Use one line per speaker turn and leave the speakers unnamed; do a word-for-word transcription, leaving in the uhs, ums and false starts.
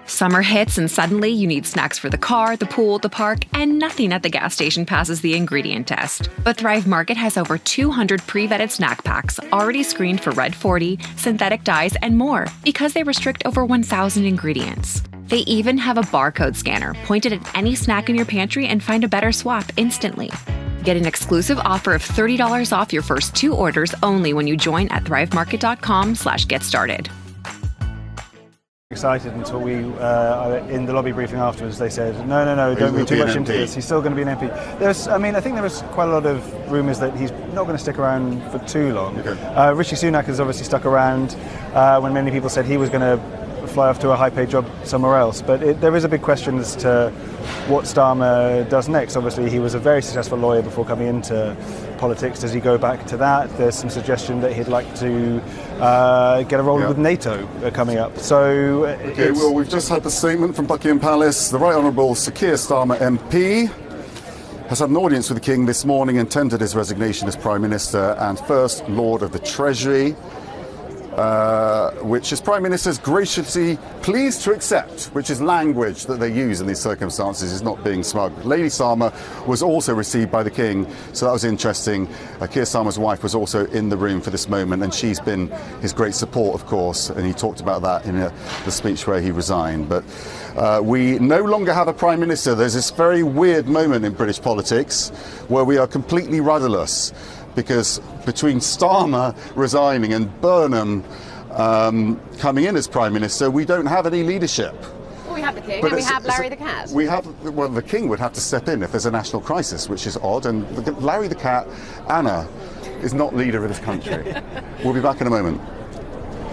Summer hits and suddenly you need snacks for the car, the pool, the park, and nothing at the gas station passes the ingredient test. But Thrive Market has over two hundred pre-vetted snack packs already screened for Red forty, synthetic dyes, and more because they restrict over one thousand ingredients. They even have a barcode scanner pointed at any snack in your pantry and find a better swap instantly. Get an exclusive offer of thirty dollars off your first two orders only when you join at thrivemarket.com slash get started.
Excited until we, uh, in the lobby briefing afterwards, they said, no, no, no, don't read too much into this. He's still going to be an M P. There's, I mean, I think there was quite a lot of rumours that he's not going to stick around for too long. Okay. Uh, Rishi Sunak has obviously stuck around uh, when many people said he was going to fly off to a high-paid job somewhere else. But it, there is a big question as to what Starmer does next. Obviously, he was a very successful lawyer before coming into politics. Does he go back to that? There's some suggestion that he'd like to uh, get a role yeah. with NATO uh, coming up. So,
okay, well, we've just had the statement from Buckingham Palace. The Right Honourable Sir Keir Starmer M P has had an audience with the King this morning and tendered his resignation as Prime Minister and First Lord of the Treasury. Uh, which his Prime Minister is graciously pleased to accept, which is language that they use in these circumstances, is not being smug. Lady Starmer was also received by the King, so that was interesting. Uh, Keir Starmer's wife was also in the room for this moment, and she's been his great support, of course, and he talked about that in a, the speech where he resigned. But uh, we no longer have a Prime Minister. There's this very weird moment in British politics where we are completely rudderless, because between Starmer resigning and Burnham um, coming in as Prime Minister, we don't have any leadership.
Well, we have the King
but
and we have Larry the Cat.
We have, well, the King would have to step in if there's a national crisis, which is odd, and the, Larry the Cat, Anna, is not leader of this country. We'll be back in a moment.